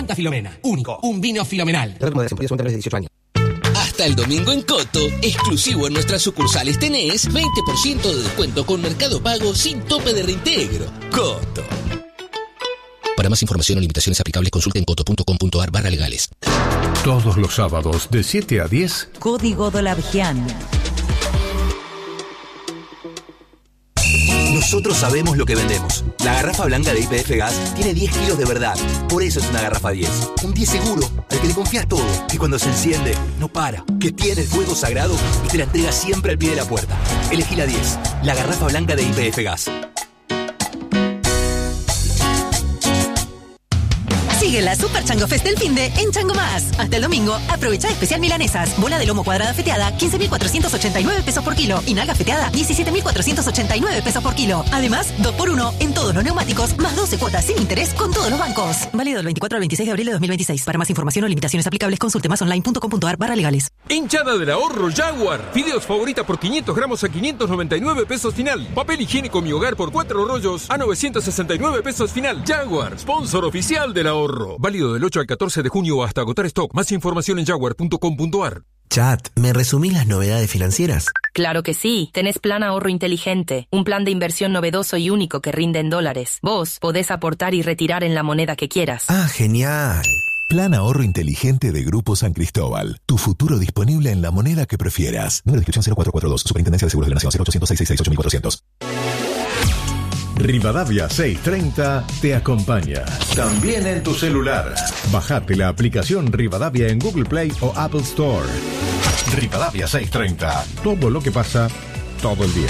Santa Filomena. Único. Un vino filomenal. De 18 años. Hasta el domingo en Coto, exclusivo en nuestras sucursales tenés 20% de descuento con Mercado Pago sin tope de reintegro. Coto. Para más información o limitaciones aplicables, consulte en coto.com.ar/legales. Todos los sábados de 7 a 10. Código Dolavgian. Nosotros sabemos lo que vendemos. La garrafa blanca de YPF Gas tiene 10 kilos de verdad. Por eso es una garrafa 10. Un 10 seguro, al que le confías todo. Que cuando se enciende, no para. Que tiene el fuego sagrado y te la entrega siempre al pie de la puerta. Elegí la 10. La garrafa blanca de YPF Gas. Sigue la Super Chango Fest del finde en Chango Más. Hasta el domingo, aprovecha especial milanesas. Bola de lomo cuadrada feteada, 15.489 pesos por kilo. Y nalga feteada, 17.489 pesos por kilo. Además, 2x1 en todos los neumáticos, más 12 cuotas sin interés con todos los bancos. Válido del 24 al 26 de abril de 2026. Para más información o limitaciones aplicables, consulte masonline.com.ar/legales. Hinchada del ahorro Jaguar. Fideos favorita por 500 gramos a 599 pesos final. Papel higiénico Mi Hogar por 4 rollos a 969 pesos final. Jaguar, sponsor oficial del ahorro. Válido del 8 al 14 de junio hasta agotar stock. Más información en jaguar.com.ar. Chat, ¿me resumís las novedades financieras? Claro que sí. Tenés Plan Ahorro Inteligente, un plan de inversión novedoso y único que rinde en dólares. Vos podés aportar y retirar en la moneda que quieras. Ah, genial. Plan Ahorro Inteligente de Grupo San Cristóbal. Tu futuro disponible en la moneda que prefieras. Número de inscripción 0442. Superintendencia de Seguros de la Nación 0800 666 8400. Rivadavia 630 te acompaña. También en tu celular. Bajate la aplicación Rivadavia en Google Play o Apple Store. Rivadavia 630. Todo lo que pasa, todo el día.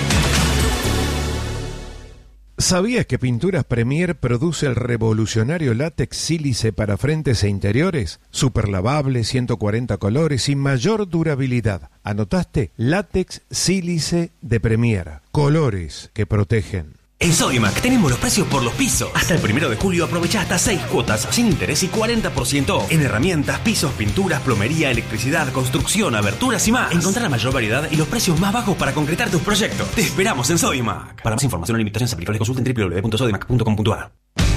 ¿Sabías que Pinturas Premier produce el revolucionario látex sílice para frentes e interiores? Super lavable, 140 colores y mayor durabilidad. ¿Anotaste? Látex sílice de Premier. Colores que protegen. En Sodimac tenemos los precios por los pisos. Hasta el 1 de julio aprovecha hasta 6 cuotas sin interés y 40% en herramientas, pisos, pinturas, plomería, electricidad, construcción, aberturas y más. Encontrá la mayor variedad y los precios más bajos para concretar tus proyectos. Te esperamos en Sodimac. Para más información o limitaciones aplicables, consulten www.sodimac.com.ar.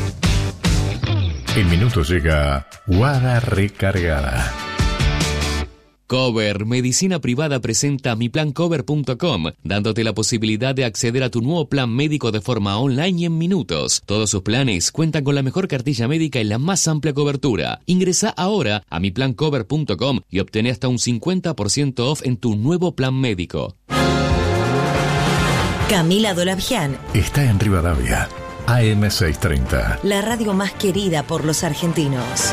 En minutos llega Guada Recargada. Cover, medicina privada, presenta miplancover.com, dándote la posibilidad de acceder a tu nuevo plan médico de forma online y en minutos. Todos sus planes cuentan con la mejor cartilla médica y la más amplia cobertura. Ingresa ahora a miplancover.com y obtené hasta un 50% off en tu nuevo plan médico. Camila Dolavgian Está en Rivadavia, AM 630. La radio más querida por los argentinos.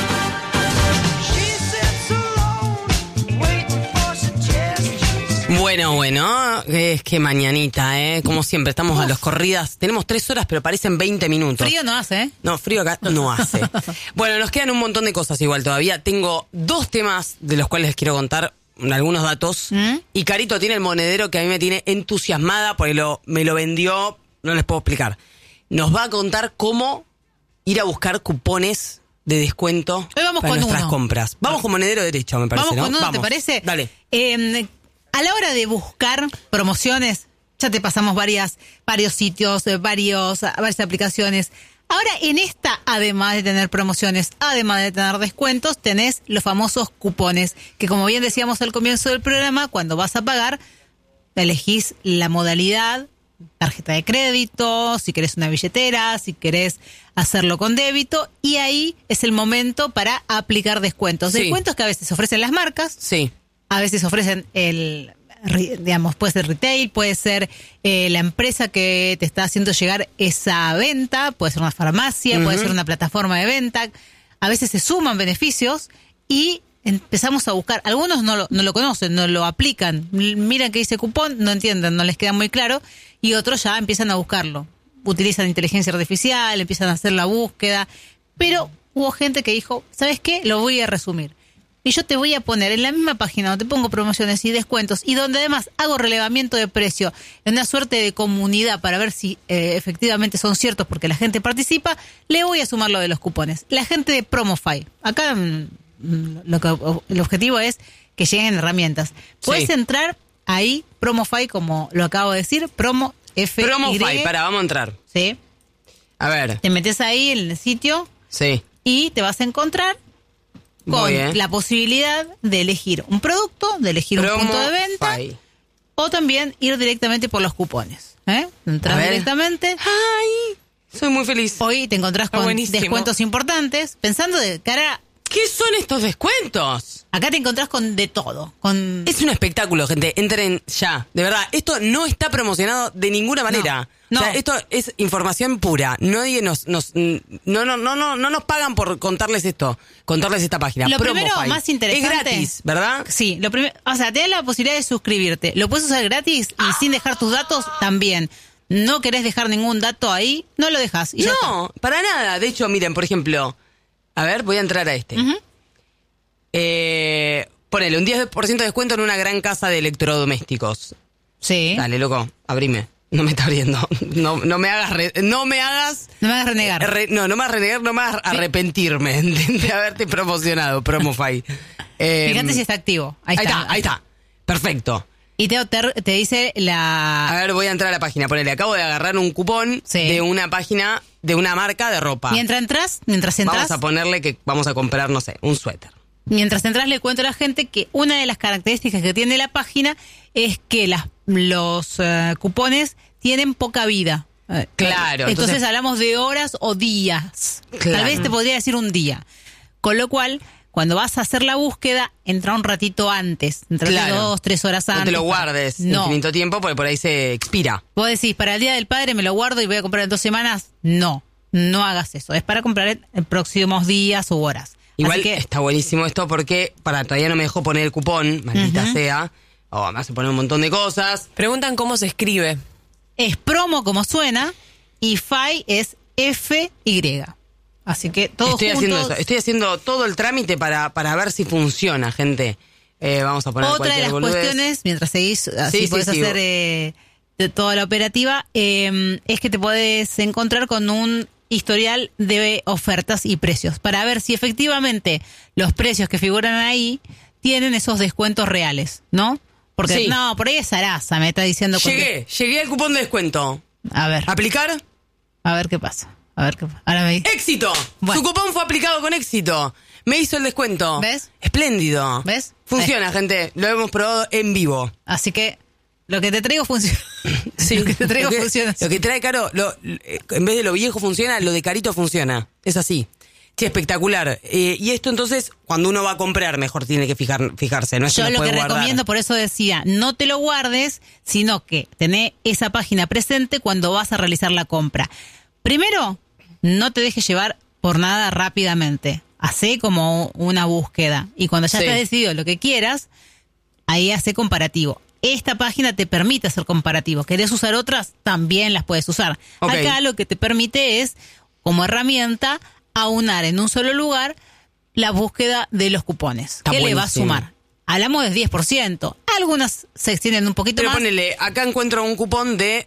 Bueno, es que mañanita, como siempre, estamos a los corridas. Tenemos 3 horas, pero parecen 20 minutos. Frío no hace, ¿eh? No, frío acá no hace. Bueno, nos quedan un montón de cosas igual todavía. Tengo 2 temas de los cuales les quiero contar algunos datos. Y Carito tiene el monedero que a mí me tiene entusiasmada porque me lo vendió, no les puedo explicar. Nos va a contar cómo ir a buscar cupones de descuento para nuestras compras. Vamos con monedero derecho, me parece, Vamos ¿no? con uno, ¿te parece? Dale. A la hora de buscar promociones, ya te pasamos varios sitios, varias aplicaciones. Ahora en esta, además de tener promociones, además de tener descuentos, tenés los famosos cupones, que como bien decíamos al comienzo del programa, cuando vas a pagar, elegís la modalidad, tarjeta de crédito, si querés una billetera, si querés hacerlo con débito, y ahí es el momento para aplicar descuentos. Sí. Descuentos que a veces ofrecen las marcas. Sí. A veces ofrecen puede ser retail, puede ser la empresa que te está haciendo llegar esa venta, puede ser una farmacia, puede ser una plataforma de venta. A veces se suman beneficios y empezamos a buscar. Algunos no lo conocen, no lo aplican. Miran que dice cupón, no entienden, no les queda muy claro. Y otros ya empiezan a buscarlo. Utilizan inteligencia artificial, empiezan a hacer la búsqueda. Pero hubo gente que dijo, ¿sabes qué? Lo voy a resumir. Y yo te voy a poner en la misma página donde pongo promociones y descuentos y donde además hago relevamiento de precio en una suerte de comunidad para ver si efectivamente son ciertos porque la gente participa, le voy a sumar lo de los cupones. La gente de Promofy. Acá el objetivo es que lleguen herramientas. Puedes entrar ahí, Promofy, como lo acabo de decir, Promofy, vamos a entrar. Sí. A ver. Te metes ahí en el sitio. Sí. y te vas a encontrar con la posibilidad de elegir un producto, de elegir un punto de venta, o también ir directamente por los cupones. Entras directamente. ¡Ay! Soy muy feliz. Hoy te encontrás con descuentos importantes, pensando de cara... ¿Qué son estos descuentos? Acá te encontrás con de todo. Es un espectáculo, gente. Entren ya. De verdad, esto no está promocionado de ninguna manera. No. O sea, esto es información pura. Nadie no nos pagan por contarles esto, contarles esta página. Lo primero más interesante. Es gratis, ¿verdad? Sí, lo primero, o sea, te da la posibilidad de suscribirte. Lo puedes usar gratis y sin dejar tus datos también. No querés dejar ningún dato ahí, no lo dejas. Y no, para nada. De hecho, miren, por ejemplo, a ver, voy a entrar a este. Ponele un 10% de descuento en una gran casa de electrodomésticos. Sí. Dale, loco, abrime. No me está abriendo. No me hagas renegar. No me hagas renegar, no me hagas arrepentirme de haberte promocionado, Promofy. Fíjate si está activo. Ahí está. Perfecto. Y te dice la... A ver, voy a entrar a la página. Ponele, acabo de agarrar un cupón de una página, de una marca de ropa. Mientras entras... Vamos a ponerle que vamos a comprar, no sé, un suéter. Mientras entras le cuento a la gente que una de las características que tiene la página es que los cupones tienen poca vida. Claro. Entonces hablamos de horas o días. Claro. Tal vez te podría decir un día. Con lo cual... Cuando vas a hacer la búsqueda, entra un ratito antes. Entra 2-3 horas antes. No te lo guardes infinito tiempo porque por ahí se expira. Vos decís, para el Día del Padre me lo guardo y voy a comprar en 2 semanas. No hagas eso. Es para comprar en próximos días u horas. Igual que está buenísimo esto porque todavía no me dejó poner el cupón, maldita sea. Me hace poner un montón de cosas. Preguntan cómo se escribe. Es promo como suena y FY es FY. Así que todos Estoy haciendo todo el trámite para ver si funciona, gente. Vamos a poner otra de las cuestiones, mientras seguís, así podés hacer de toda la operativa, es que te podés encontrar con un historial de ofertas y precios para ver si efectivamente los precios que figuran ahí tienen esos descuentos reales, ¿no? Porque por ahí es Sarasa, me está diciendo. Llegué al cupón de descuento. A ver. ¿Aplicar? A ver qué pasa. Ahora me... ¡Éxito! Bueno. Su cupón fue aplicado con éxito. Me hizo el descuento. ¿Ves? Espléndido. ¿Ves? Funciona, gente. Lo hemos probado en vivo. Así que lo que te traigo funciona. Sí. Lo que te traigo funciona. Lo que trae Caro, en vez de lo viejo funciona, lo de Carito funciona. Es así. Sí, espectacular. Y esto entonces, cuando uno va a comprar, mejor tiene que fijarse. No es Yo que lo que guardar. recomiendo, por eso decía, no te lo guardes, sino que tené esa página presente cuando vas a realizar la compra. Primero, no te dejes llevar por nada rápidamente. Hacé como una búsqueda. Y cuando ya estés decidido lo que quieras, ahí hace comparativo. Esta página te permite hacer comparativo. ¿Querés usar otras? También las puedes usar. Okay. Acá lo que te permite es, como herramienta, aunar en un solo lugar la búsqueda de los cupones. ¿Qué le va a sumar? Hablamos del 10%. Algunas se extienden un poquito más. Pero ponele, acá encuentro un cupón de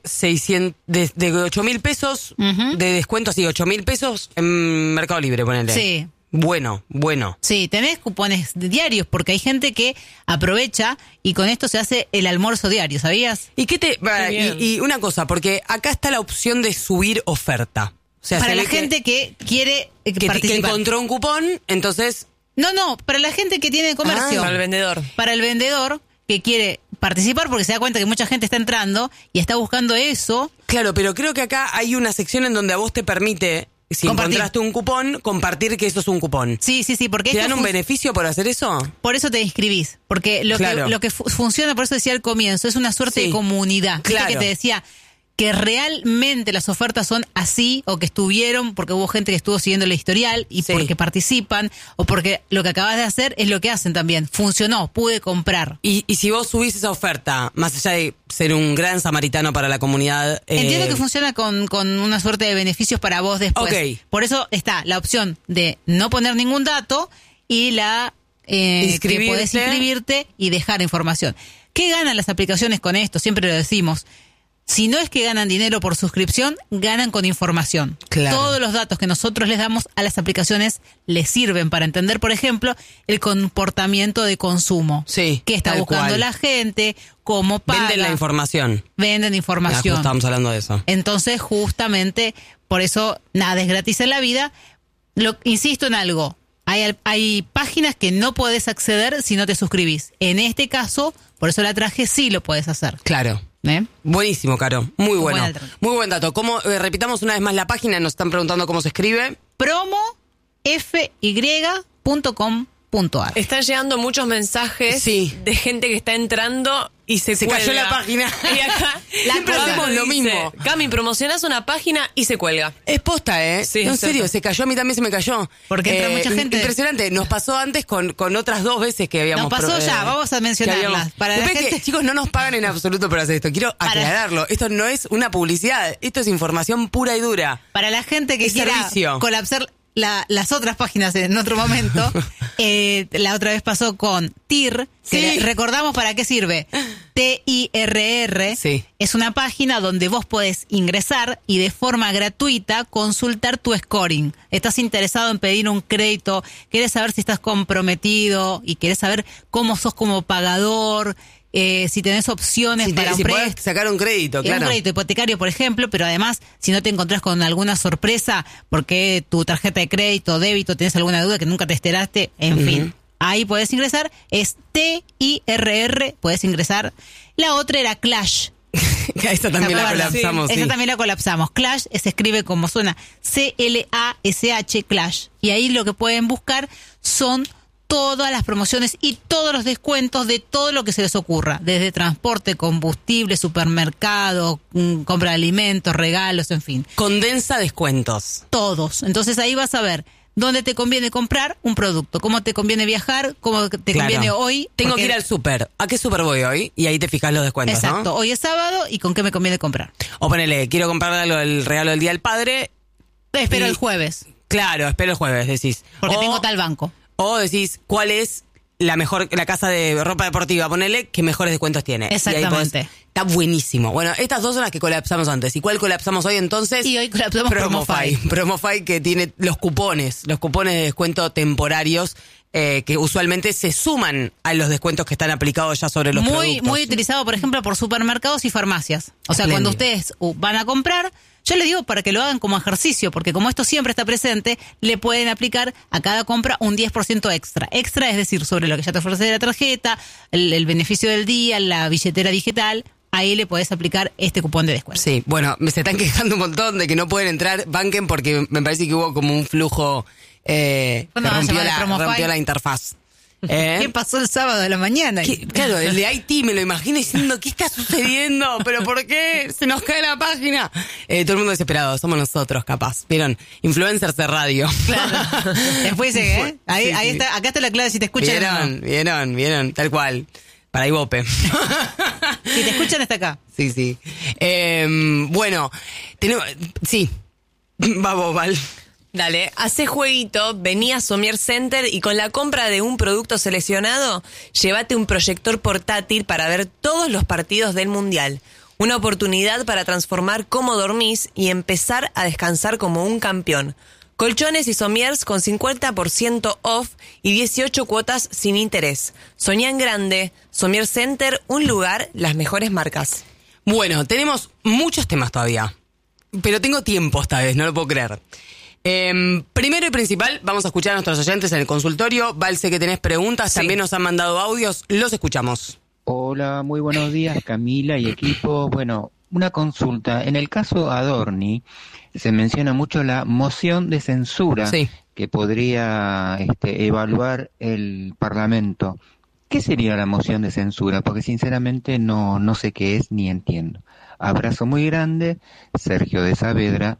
8.000 pesos de descuento, así, 8.000 pesos en Mercado Libre, ponele. Sí. Bueno. Sí, tenés cupones diarios porque hay gente que aprovecha y con esto se hace el almuerzo diario, ¿sabías? Y una cosa, porque acá está la opción de subir oferta. O sea, para la gente que quiere participar. Que encontró un cupón, entonces... No, para la gente que tiene comercio. Para el vendedor. Para el vendedor que quiere participar porque se da cuenta que mucha gente está entrando y está buscando eso. Claro, pero creo que acá hay una sección en donde a vos te permite, si encontraste un cupón, compartir que eso es un cupón. Sí, porque ¿te dan un beneficio por hacer eso? Por eso te inscribís, porque lo que funciona, por eso decía al comienzo, es una suerte de comunidad. Claro. Que te decía que realmente las ofertas son así o que estuvieron porque hubo gente que estuvo siguiendo el historial y porque participan o porque lo que acabas de hacer es lo que hacen también. Funcionó, pude comprar. Y si vos subís esa oferta, más allá de ser un gran samaritano para la comunidad... Entiendo que funciona con una suerte de beneficios para vos después. Okay. Por eso está la opción de no poner ningún dato y la que podés inscribirte y dejar información. ¿Qué ganan las aplicaciones con esto? Siempre lo decimos. Si no es que ganan dinero por suscripción, ganan con información. Claro. Todos los datos que nosotros les damos a las aplicaciones les sirven para entender, por ejemplo, el comportamiento de consumo. Sí. ¿Qué está buscando la gente? ¿Cómo paga? Venden la información. Venden información. Estábamos hablando de eso. Entonces, justamente, por eso nada es gratis en la vida. Insisto en algo. Hay páginas que no podés acceder si no te suscribís. En este caso, por eso la traje, sí lo podés hacer. Claro. Buenísimo, Caro. Muy bueno. Muy buen dato. Repitamos una vez más la página, nos están preguntando cómo se escribe. promofy.com.ar. Están llegando muchos mensajes de gente que está entrando y se cuelga. Cayó la página. Y acá siempre hacemos lo mismo. Cami, promocionás una página y se cuelga. Es posta, ¿eh? Sí, no, en serio, se cayó, a mí también se me cayó. Porque entra mucha gente. Impresionante. Nos pasó antes con otras 2 veces que habíamos... Nos pasó ya, vamos a mencionarlas. Para la gente... chicos, no nos pagan en absoluto por hacer esto. Quiero aclararlo. Esto no es una publicidad. Esto es información pura y dura. Para la gente que quiera servicio. Colapsar las otras páginas en otro momento, la otra vez pasó con TIR, que recordamos para qué sirve. TIRR es una página donde vos podés ingresar y de forma gratuita consultar tu scoring. Estás interesado en pedir un crédito, querés saber si estás comprometido y querés saber cómo sos como pagador, si tenés opciones para un podés sacar un crédito, claro. Un crédito hipotecario, por ejemplo, pero además, si no te encontrás con alguna sorpresa, porque tu tarjeta de crédito o débito tenés alguna duda que nunca te enteraste, en fin. Ahí podés ingresar, es TIRR, podés ingresar. La otra era Clash. Esta también la colapsamos. Esta también la colapsamos. Clash se escribe como suena, CLASH, Clash. Y ahí lo que pueden buscar son todas las promociones y todos los descuentos de todo lo que se les ocurra, desde transporte, combustible, supermercado, compra de alimentos, regalos, en fin. Condensa descuentos. Todos. Entonces ahí vas a ver dónde te conviene comprar un producto, cómo te conviene viajar, cómo te conviene hoy. Tengo que ir al súper. ¿A qué súper voy hoy? Y ahí te fijas los descuentos, exacto, ¿no? Hoy es sábado y con qué me conviene comprar. O ponele, quiero comprar el regalo del Día del Padre. Espero el jueves. Claro, espero el jueves, decís. Porque tengo tal banco. O decís, ¿cuál es la casa de ropa deportiva? Ponele, ¿qué mejores descuentos tiene? Exactamente. Está buenísimo. Bueno, estas 2 son las que colapsamos antes. ¿Y cuál colapsamos hoy entonces? Y hoy colapsamos Promofy. Promofy, que tiene los cupones de descuento temporarios que usualmente se suman a los descuentos que están aplicados ya sobre los productos. Muy utilizado, por ejemplo, por supermercados y farmacias. O sea, cuando ustedes van a comprar, yo les digo para que lo hagan como ejercicio, porque como esto siempre está presente, le pueden aplicar a cada compra un 10% extra. Extra es decir, sobre lo que ya te ofrece la tarjeta, el beneficio del día, la billetera digital. Ahí le podés aplicar este cupón de descuento. Sí, bueno, me se están quejando un montón de que no pueden entrar, banquen, porque me parece que hubo como un flujo que rompió la interfaz. ¿Qué pasó el sábado de la mañana? Claro, el de Haití me lo imagino diciendo, ¿qué está sucediendo? ¿Pero por qué? Se nos cae la página. Todo el mundo desesperado, somos nosotros, capaz. ¿Vieron? Influencers de radio. Claro. Después llegué, Ahí está, acá está la clave si te escuchan. Vieron, tal cual. Para Ibope. Si te escuchan, está acá. Sí. Bueno, sí. Vamos, Val. Dale, hace jueguito, vení a Somier Center y con la compra de un producto seleccionado, llévate un proyector portátil para ver todos los partidos del Mundial. Una oportunidad para transformar cómo dormís y empezar a descansar como un campeón. Colchones y somiers con 50% off y 18 cuotas sin interés. Soñá en grande. Somier Center, un lugar, las mejores marcas. Bueno, tenemos muchos temas todavía, pero tengo tiempo esta vez, no lo puedo creer. Primero y principal, vamos a escuchar a nuestros oyentes en el consultorio. Val, sé que tenés preguntas, también nos han mandado audios, los escuchamos. Hola, muy buenos días, Camila y equipo. Bueno, una consulta. En el caso Adorni, se menciona mucho la moción de censura que podría evaluar el Parlamento. ¿Qué sería la moción de censura? Porque sinceramente no sé qué es ni entiendo. Abrazo muy grande, Sergio de Saavedra.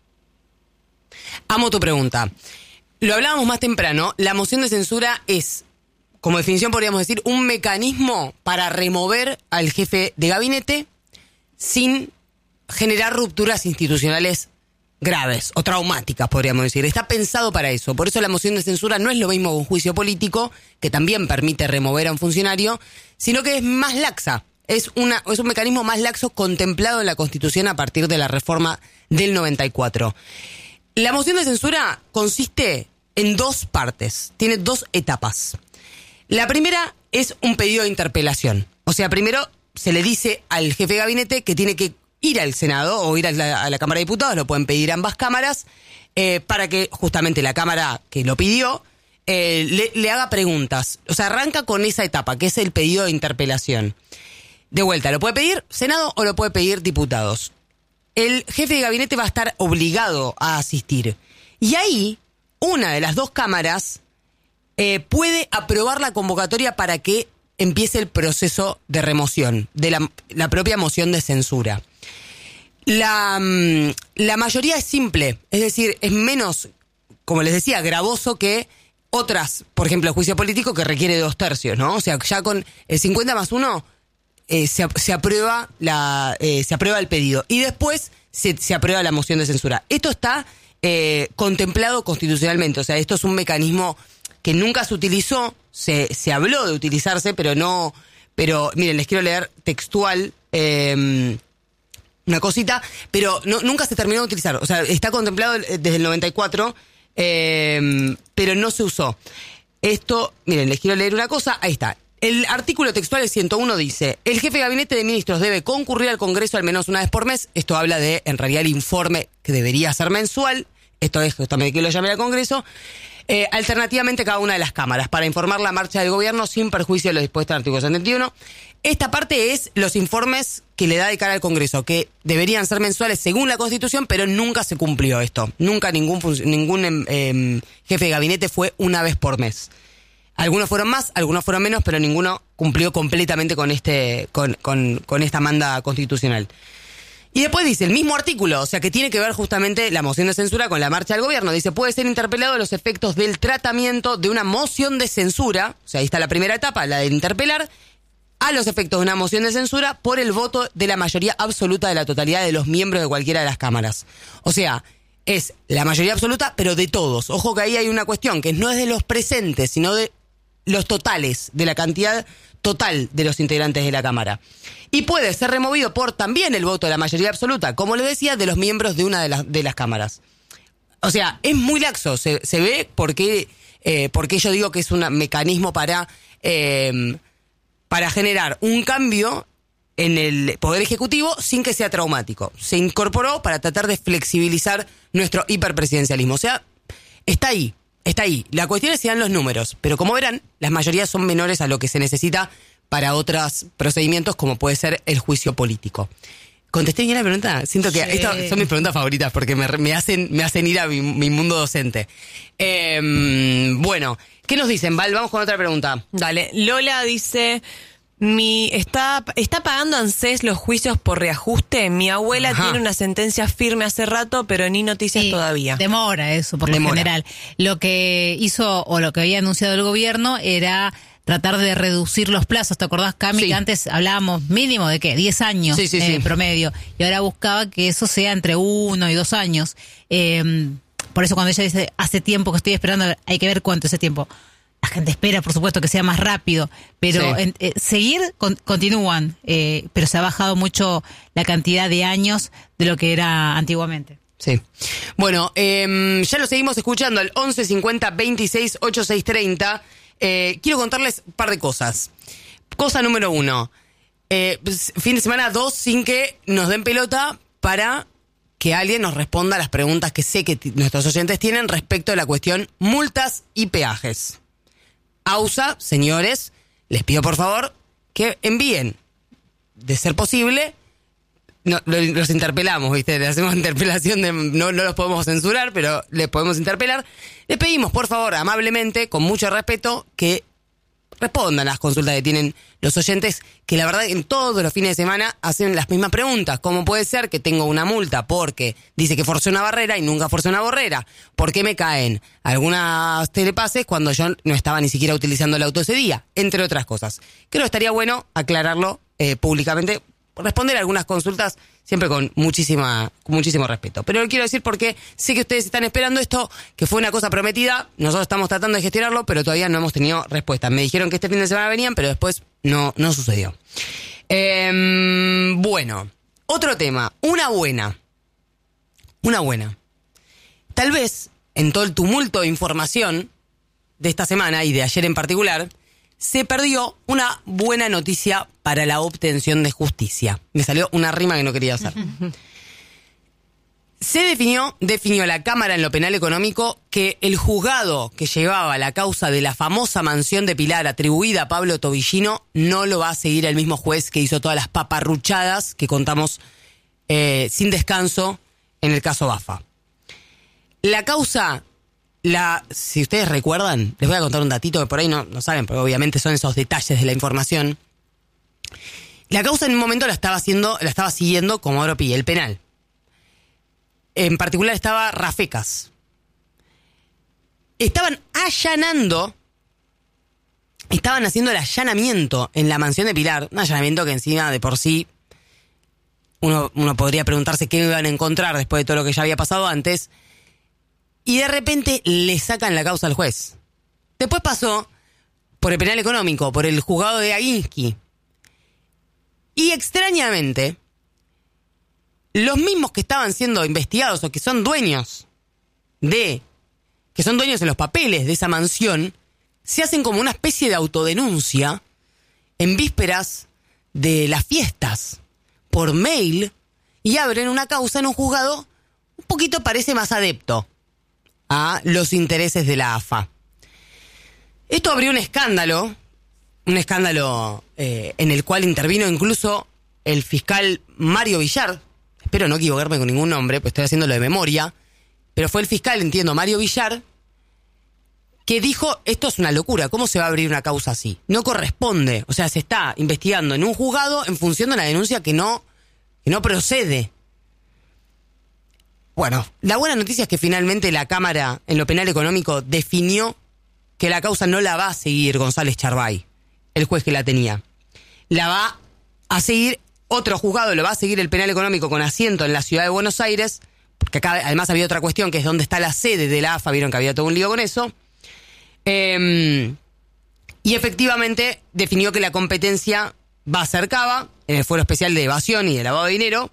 Amo tu pregunta. Lo hablábamos más temprano, la moción de censura es, como definición podríamos decir, un mecanismo para remover al jefe de gabinete sin generar rupturas institucionales graves o traumáticas, podríamos decir. Está pensado para eso. Por eso la moción de censura no es lo mismo que un juicio político, que también permite remover a un funcionario, sino que es más laxa. Es un mecanismo más laxo contemplado en la Constitución a partir de la reforma del 94. La moción de censura consiste en 2 partes, tiene 2 etapas. La primera es un pedido de interpelación. O sea, primero se le dice al jefe de gabinete que tiene que ir al Senado o ir a la Cámara de Diputados, lo pueden pedir ambas cámaras, para que justamente la Cámara que lo pidió le haga preguntas. O sea, arranca con esa etapa, que es el pedido de interpelación. De vuelta, ¿lo puede pedir Senado o lo puede pedir diputados? El jefe de gabinete va a estar obligado a asistir. Y ahí, una de las dos cámaras puede aprobar la convocatoria para que empiece el proceso de remoción de la propia moción de censura. La mayoría es simple, es decir, es menos, como les decía, gravoso que otras, por ejemplo, el juicio político que requiere 2/3, ¿no? O sea, ya con el 50+1 se aprueba el pedido y después se aprueba la moción de censura. Esto está contemplado constitucionalmente, o sea, esto es un mecanismo que nunca se utilizó, se habló de utilizarse, pero miren, les quiero leer textual una cosita, pero nunca se terminó de utilizar. O sea, está contemplado desde el 94, pero no se usó. Esto, miren, les quiero leer una cosa. Ahí está. El artículo textual del 101 dice: el jefe de gabinete de ministros debe concurrir al Congreso al menos una vez por mes. Esto habla de, en realidad, el informe que debería ser mensual. Esto es justamente que lo llame al Congreso. Alternativamente cada una de las cámaras, para informar la marcha del gobierno sin perjuicio de lo dispuesto en el artículo 71. Esta parte es los informes que le da de cara al Congreso, que deberían ser mensuales según la Constitución, pero nunca se cumplió esto. Nunca ningún jefe de gabinete fue una vez por mes. Algunos fueron más, algunos fueron menos, pero ninguno cumplió completamente con esta manda constitucional. Y después dice, el mismo artículo, o sea que tiene que ver justamente la moción de censura con la marcha del gobierno. Dice, puede ser interpelado a los efectos del tratamiento de una moción de censura, o sea, ahí está la primera etapa, la de interpelar, a los efectos de una moción de censura por el voto de la mayoría absoluta de la totalidad de los miembros de cualquiera de las cámaras. O sea, es la mayoría absoluta, pero de todos. Ojo que ahí hay una cuestión, que no es de los presentes, sino de los totales, de la cantidad total de los integrantes de la Cámara. Y puede ser removido por también el voto de la mayoría absoluta, como les decía, de los miembros de una de las cámaras. O sea, es muy laxo, se ve porque yo digo que es un mecanismo para generar un cambio en el Poder Ejecutivo sin que sea traumático. Se incorporó para tratar de flexibilizar nuestro hiperpresidencialismo. O sea, está ahí. La cuestión es si dan los números, pero como verán, las mayorías son menores a lo que se necesita para otros procedimientos como puede ser el juicio político. ¿Contesté bien la pregunta? Siento que estas son mis preguntas favoritas porque me hacen ir a mi mundo docente. Bueno, ¿qué nos dicen, Val? Vamos con otra pregunta. Dale, Lola dice... ¿Está pagando ANSES los juicios por reajuste? Mi abuela tiene una sentencia firme hace rato, pero ni noticias todavía. Demora eso, por lo general. Lo que hizo, o lo que había anunciado el gobierno, era tratar de reducir los plazos. ¿Te acordás, Cami? Sí. Que antes hablábamos mínimo de ¿qué? 10 años en promedio. Y ahora buscaba que eso sea entre 1 y 2 años. Por eso cuando ella dice, hace tiempo que estoy esperando, hay que ver cuánto ese tiempo. La gente espera, por supuesto, que sea más rápido, pero seguir continúan, pero se ha bajado mucho la cantidad de años de lo que era antiguamente. Sí. Bueno, ya lo seguimos escuchando al 11 50 26 86 30. Quiero contarles un par de cosas. Cosa número 1. Fin de semana 2 sin que nos den pelota para que alguien nos responda a las preguntas que sé que nuestros oyentes tienen respecto de la cuestión multas y peajes. AUSA, señores, les pido por favor que envíen, de ser posible, los interpelamos, ¿viste? Le hacemos interpelación, no los podemos censurar, pero les podemos interpelar. Les pedimos, por favor, amablemente, con mucho respeto, que respondan las consultas que tienen los oyentes, que la verdad en todos los fines de semana hacen las mismas preguntas. ¿Cómo puede ser que tengo una multa porque dice que forcé una barrera y nunca forcé una barrera? ¿Por qué me caen algunas telepases cuando yo no estaba ni siquiera utilizando el auto ese día? Entre otras cosas. Creo que estaría bueno aclararlo públicamente, responder algunas consultas siempre con muchísimo respeto. Pero lo quiero decir porque sé que ustedes están esperando esto, que fue una cosa prometida. Nosotros estamos tratando de gestionarlo, pero todavía no hemos tenido respuesta. Me dijeron que este fin de semana venían, pero después no sucedió. Bueno, otro tema. Una buena. Tal vez, en todo el tumulto de información de esta semana y de ayer en particular, se perdió una buena noticia para la obtención de justicia. Me salió una rima que no quería hacer. Se definió la Cámara en lo penal económico que el juzgado que llevaba la causa de la famosa mansión de Pilar atribuida a Pablo Tobillino no lo va a seguir el mismo juez que hizo todas las paparruchadas que contamos sin descanso en el caso Bafa. La causa, si ustedes recuerdan, les voy a contar un datito que por ahí no saben, pero obviamente son esos detalles de la información. La causa en un momento la estaba siguiendo Comodoro Pi, el penal. En particular estaba Rafecas. Estaban haciendo el allanamiento en la mansión de Pilar. Un allanamiento que encima de por sí uno podría preguntarse qué iban a encontrar después de todo lo que ya había pasado antes. Y de repente le sacan la causa al juez. Después pasó por el penal económico, por el juzgado de Aguinsky. Y extrañamente, los mismos que estaban siendo investigados o que son dueños en los papeles de esa mansión, se hacen como una especie de autodenuncia en vísperas de las fiestas por mail y abren una causa en un juzgado un poquito parece más adepto a los intereses de la AFA. Esto abrió un escándalo en el cual intervino incluso el fiscal Mario Villar. Espero no equivocarme con ningún nombre, pues estoy haciéndolo de memoria. Pero fue el fiscal, entiendo, Mario Villar, que dijo, esto es una locura, ¿cómo se va a abrir una causa así? No corresponde, o sea, se está investigando en un juzgado en función de una denuncia que no procede. Bueno, la buena noticia es que finalmente la Cámara en lo penal económico definió que la causa no la va a seguir González Charbay, el juez que la tenía. La va a seguir otro juzgado, lo va a seguir el penal económico con asiento en la ciudad de Buenos Aires, porque acá además había otra cuestión que es dónde está la sede de la AFA, vieron que había todo un lío con eso. Y efectivamente definió que la competencia va a ser Cava, en el fuero especial de evasión y de lavado de dinero,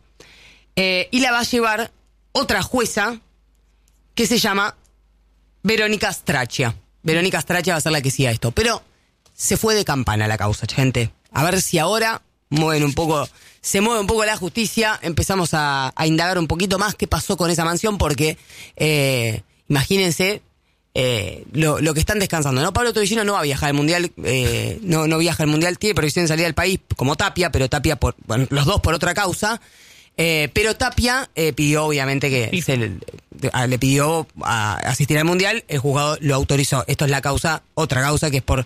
y la va a llevar otra jueza que se llama Verónica Straccia. Verónica Straccia va a ser la que siga esto. Pero se fue de campana la causa, gente. A ver si ahora se mueve un poco la justicia, empezamos a indagar un poquito más qué pasó con esa mansión, porque imagínense lo que están descansando, ¿no? Pablo Tobillino no va a viajar al Mundial, no viaja al Mundial, tiene previsión de salir del país como Tapia, pero Tapia los dos por otra causa. Pero Tapia pidió obviamente que le pidió a asistir al Mundial, el juzgado lo autorizó. Esto es otra causa que es por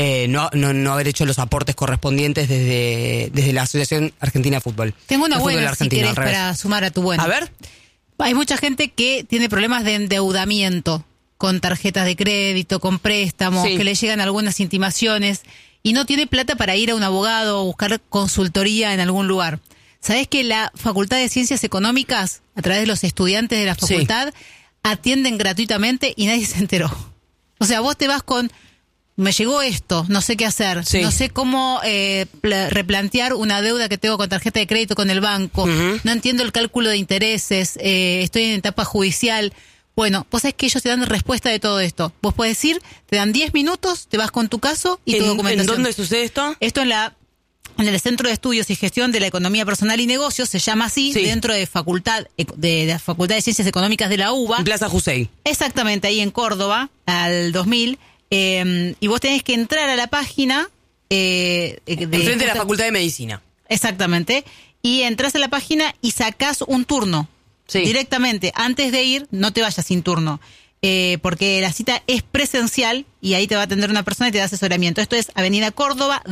no haber hecho los aportes correspondientes desde la Asociación Argentina de Fútbol. Tengo una buena, si querés, para sumar a tu buena. A ver. Hay mucha gente que tiene problemas de endeudamiento con tarjetas de crédito, con préstamos, que le llegan algunas intimaciones y no tiene plata para ir a un abogado o buscar consultoría en algún lugar. ¿Sabés que la Facultad de Ciencias Económicas, a través de los estudiantes de la facultad, atienden gratuitamente y nadie se enteró? O sea, vos te vas con, me llegó esto, no sé qué hacer, no sé cómo replantear una deuda que tengo con tarjeta de crédito con el banco, no entiendo el cálculo de intereses, estoy en etapa judicial. Bueno, vos sabés que ellos te dan respuesta de todo esto. Vos podés ir, te dan 10 minutos, te vas con tu caso y tu documentación. ¿En dónde sucede esto? Esto en el Centro de Estudios y Gestión de la Economía Personal y Negocios, se llama así, dentro de la Facultad de Ciencias Económicas de la UBA. En Plaza Jusey. Exactamente, ahí en Córdoba, al 2000. Y vos tenés que entrar a la página. Enfrente de la Facultad de Medicina. Exactamente. Y entras a la página y sacás un turno. Directamente. Antes de ir, no te vayas sin turno. Porque la cita es presencial y ahí te va a atender una persona y te da asesoramiento. Esto es Avenida Córdoba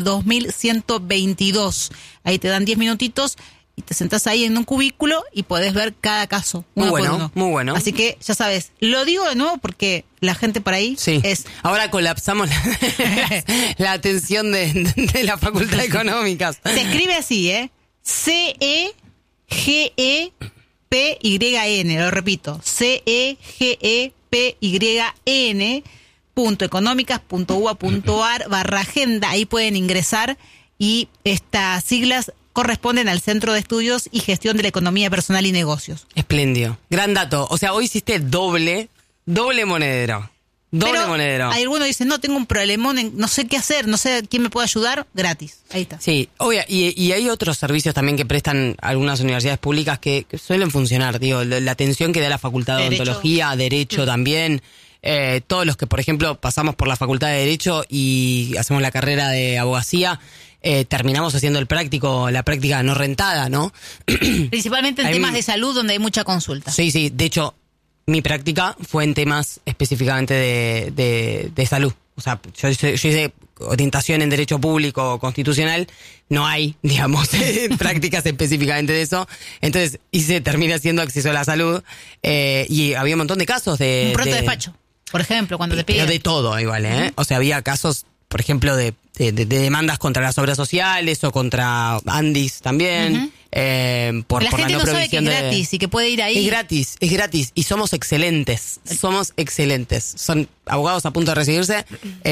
2122. Ahí te dan 10 minutitos y te sentás ahí en un cubículo y podés ver cada caso. Muy bueno. Así que ya sabes, lo digo de nuevo porque la gente por ahí es... Ahora colapsamos la atención de la Facultad de Económicas. Se escribe así, CEGEPYN, lo repito, CEGEPYN.económicas.ua.ar/agenda. Ahí pueden ingresar y estas siglas corresponden al Centro de Estudios y Gestión de la Economía Personal y Negocios. Espléndido. Gran dato. O sea, hoy hiciste doble monedero. Doble monedero. Algunos dicen, no, tengo un problemón, no sé qué hacer, no sé quién me puede ayudar, gratis. Ahí está. Sí, obvio, y hay otros servicios también que prestan algunas universidades públicas que suelen funcionar, digo, la atención que da la Facultad de Odontología, Derecho también, todos los que, por ejemplo, pasamos por la Facultad de Derecho y hacemos la carrera de abogacía, terminamos haciendo la práctica no rentada, ¿no? Principalmente en temas de salud donde hay mucha consulta. Sí, de hecho, mi práctica fue en temas específicamente de salud. O sea, yo hice orientación en Derecho Público Constitucional, no hay, digamos, prácticas específicamente de eso. Entonces, terminé haciendo acceso a la salud y había un montón de casos de... Un pronto despacho, por ejemplo, cuando te piden. Pero de todo igual, ¿eh? O sea, había casos, por ejemplo, de demandas contra las obras sociales o contra Andis también. Por la gente no sabe que es gratis y que puede ir ahí. Es gratis y somos excelentes. Son abogados a punto de recibirse.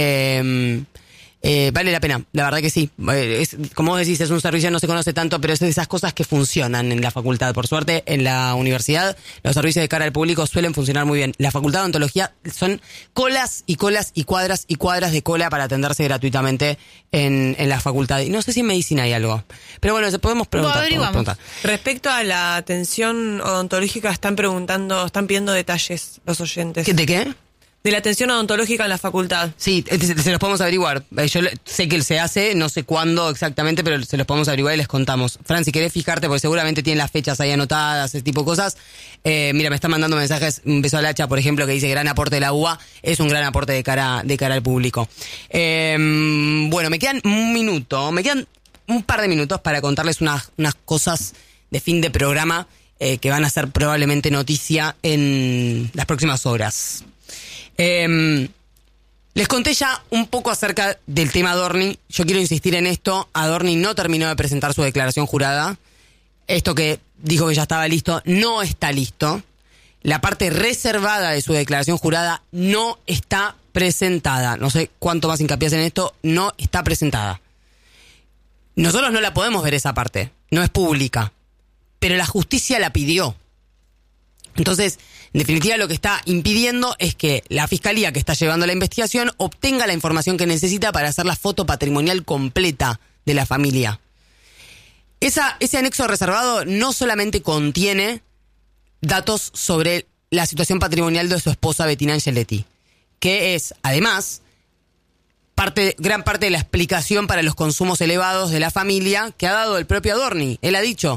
Vale la pena, la verdad que sí. Como vos decís, es un servicio que no se conoce tanto, pero es de esas cosas que funcionan en la facultad. Por suerte, en la universidad, los servicios de cara al público suelen funcionar muy bien. La Facultad de Odontología son colas y cuadras de cola para atenderse gratuitamente en la facultad. Y no sé si en medicina hay algo. Pero bueno, podemos preguntar. Respecto a la atención odontológica, están pidiendo detalles los oyentes. ¿De qué? De la atención odontológica en la facultad. Sí, se los podemos averiguar. Yo sé que se hace, no sé cuándo exactamente, pero se los podemos averiguar y les contamos. Fran, si querés fijarte, porque seguramente tienen las fechas ahí anotadas, ese tipo de cosas. Mira, me están mandando mensajes, un beso a Lacha, por ejemplo, que dice gran aporte de la UBA. Es un gran aporte de cara al público. Bueno, me quedan un par de minutos para contarles unas cosas de fin de programa que van a ser probablemente noticia en las próximas horas. Les conté ya un poco acerca del tema Adorni. Yo quiero insistir en esto. Adorni no terminó de presentar su declaración jurada. Esto que dijo que ya estaba listo, no está listo. La parte reservada de su declaración jurada no está presentada. No sé cuánto más hincapié hacen en esto. No está presentada. Nosotros no la podemos ver esa parte. No es pública. Pero la justicia la pidió. Entonces, en definitiva, lo que está impidiendo es que la fiscalía que está llevando la investigación obtenga la información que necesita para hacer la foto patrimonial completa de la familia. Ese anexo reservado no solamente contiene datos sobre la situación patrimonial de su esposa Bettina Angeletti, que es, además, gran parte de la explicación para los consumos elevados de la familia que ha dado el propio Adorni. Él ha dicho: